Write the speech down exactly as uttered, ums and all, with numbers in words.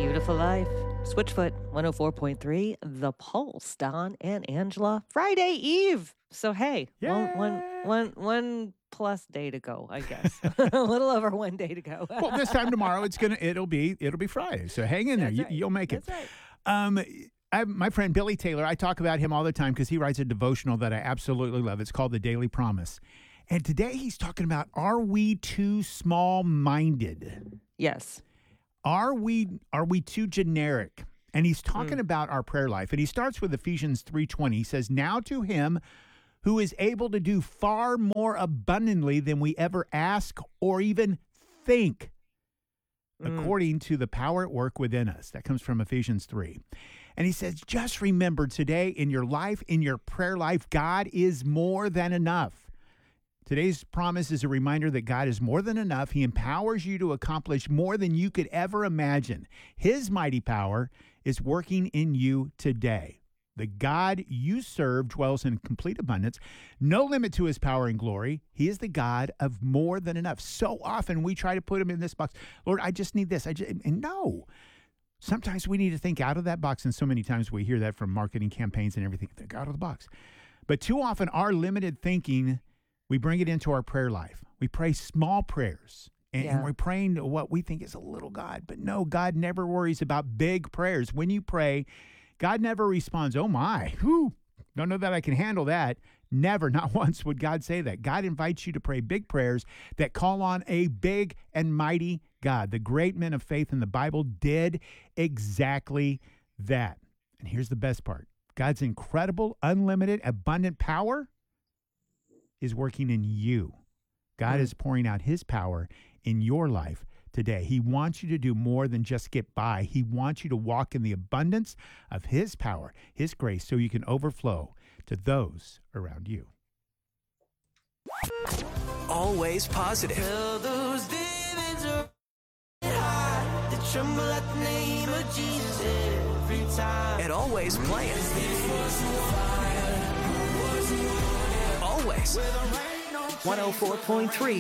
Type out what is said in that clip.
Beautiful life. Switchfoot one oh four point three, The Pulse, Don and Angela. Friday Eve. So, hey, one, one, one, one plus day to go, I guess. A little over one day to go. Well, this time tomorrow, it's gonna it'll be it'll be Friday. So hang in there. That's You, right. you'll make it. That's right. Um, I, my friend Billy Taylor, I talk about him all the time because he writes a devotional that I absolutely love. It's called The Daily Promise. And today he's talking about, are we too small-minded? Yes. Are we are we too generic? And he's talking Mm. about our prayer life. And he starts with Ephesians three twenty. He says, now to him who is able to do far more abundantly than we ever ask or even think, Mm. according to the power at work within us. That comes from Ephesians three. And he says, just remember today in your life, in your prayer life, God is more than enough. Today's promise is a reminder that God is more than enough. He empowers you to accomplish more than you could ever imagine. His mighty power is working in you today. The God you serve dwells in complete abundance, no limit to his power and glory. He is the God of more than enough. So often we try to put him in this box. Lord, I just need this. I just, and no. Sometimes we need to think out of that box, and so many times we hear that from marketing campaigns and everything. Think out of the box. But too often our limited thinking, we bring it into our prayer life. We pray small prayers, and, Yeah. and we're praying to what we think is a little God. But no, God never worries about big prayers. When you pray, God never responds, oh my, whew, don't know that I can handle that. Never, not once would God say that. God invites you to pray big prayers that call on a big and mighty God. The great men of faith in the Bible did exactly that. And here's the best part. God's incredible, unlimited, abundant power is working in you. God Mm. is pouring out his power in your life today. He wants you to do more than just get by. He wants you to walk in the abundance of his power, his grace, so you can overflow to those around you. Always positive. Tell those demons are high. They tremble at the name of Jesus every time. And always playing. Always. Where there ain't no one oh four point three